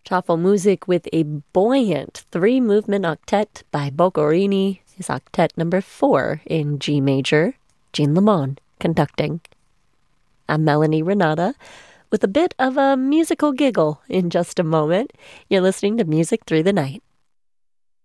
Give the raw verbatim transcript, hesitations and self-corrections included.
Shuffle Music with a buoyant three-movement octet by Boccherini, his octet number four in G major, Jean Lemon conducting. I'm Melanie Renata with a bit of a musical giggle in just a moment. You're listening to Music Through the Night.